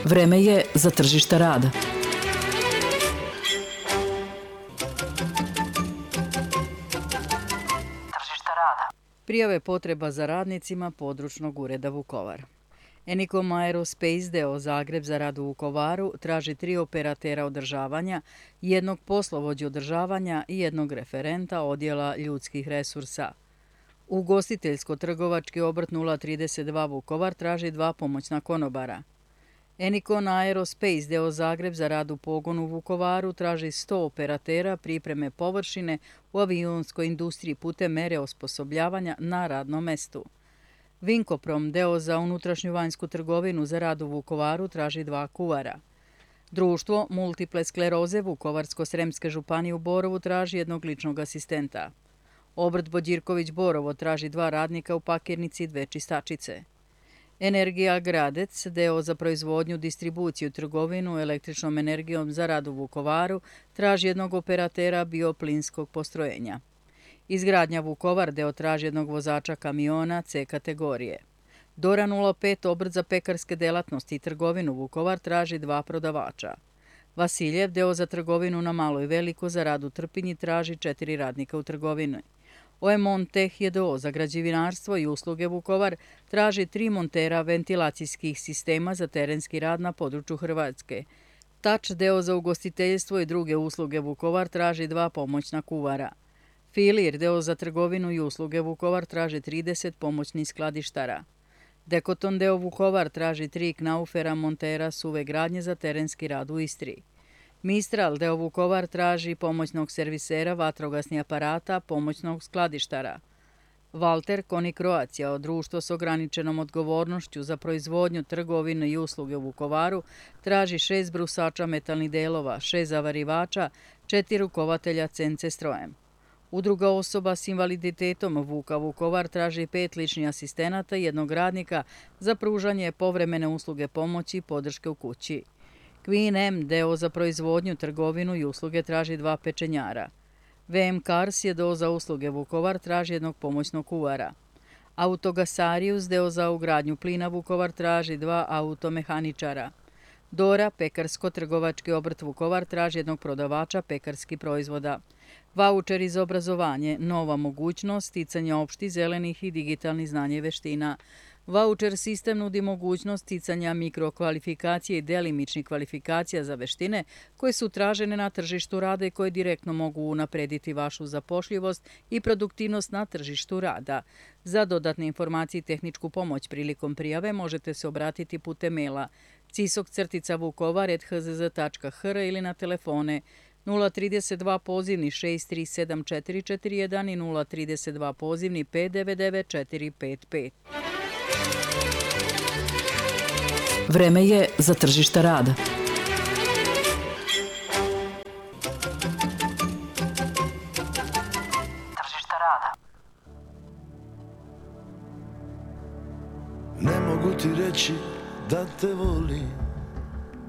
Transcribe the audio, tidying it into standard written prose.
Vreme je za tržište rada. Prijave potreba za radnicima područnog ureda Vukovar. Enicom Aerospace deo Zagreb za rad u Vukovaru traži 3 operatera održavanja, 1 poslovođu održavanja i 1 referenta odjela ljudskih resursa. Ugostiteljsko-trgovački obrt 032 Vukovar traži 2 pomoćna konobara. Enicom Aerospace deo Zagreb za rad u pogonu u Vukovaru traži 100 operatera pripreme površine u avionskoj industriji putem mere osposobljavanja na radnom mestu. Vinkoprom deo za unutrašnju vanjsku trgovinu za rad u Vukovaru traži 2 kuvara. Društvo multiple skleroze Vukovarsko-sremske županije u Borovu traži 1 ličnog asistenta. Obrt Bođirković Borovo traži 2 radnika u pakirnici i 2 čistačice. Energija Gradec, deo za proizvodnju, distribuciju, trgovinu električnom energijom za rad u Vukovaru, traži 1 operatera bioplinskog postrojenja. Izgradnja Vukovar, deo traži 1 vozača kamiona C kategorije. Dora 05 obrt za pekarske delatnosti i trgovinu Vukovar traži 2 prodavača. Vasiljev, deo za trgovinu na malo i veliko za rad u Trpinji traži 4 radnika u trgovini. OEMON Teh JDO za građevinarstvo i usluge Vukovar traži 3 montera ventilacijskih sistema za terenski rad na području Hrvatske. Tač deo za ugostiteljstvo i druge usluge Vukovar traži 2 pomoćna kuvara. Filir deo za trgovinu i usluge Vukovar traži 30 pomoćnih skladištara. Dekoton deo Vukovar traži 3 knaufera montera suve gradnje za terenski rad u Istri. Mistral deo Vukovar traži pomoćnog servisera vatrogasnih aparata, pomoćnog skladištara. Valter Koni Croatia, društvo s ograničenom odgovornošću za proizvodnju, trgovine i usluge u Vukovaru, traži 6 brusača metalnih delova, 6 zavarivača, 4 rukovatelja CNC strojem. Udruga osoba s invaliditetom Vuka Vukovar traži 5 ličnih asistenata i 1 radnika za pružanje povremene usluge pomoći i podrške u kući. Queen M, deo za proizvodnju, trgovinu i usluge traži 2 pečenjara. VM Cars je deo za usluge Vukovar traži 1 pomoćnog kuvara. Autogasarius, deo za ugradnju plina Vukovar traži 2 automehaničara. Dora, pekarsko-trgovački obrt Vukovar traži 1 prodavača pekarskih proizvoda. Vaučeri za obrazovanje, nova mogućnost sticanja opštih, zelenih i digitalnih znanja i veština. Vaučer sistem nudi mogućnost sticanja mikrokvalifikacije i delimičnih kvalifikacija za veštine koje su tražene na tržištu rada i koje direktno mogu unaprediti vašu zapošljivost i produktivnost na tržištu rada. Za dodatne informacije i tehničku pomoć prilikom prijave možete se obratiti putem maila cisok-vukovar@hzz.hr ili na telefone 032 pozivni 637 441 i 032 pozivni 599 455. Vreme je za tržište rada. Tržište rada. Ne mogu ti reći da te volim,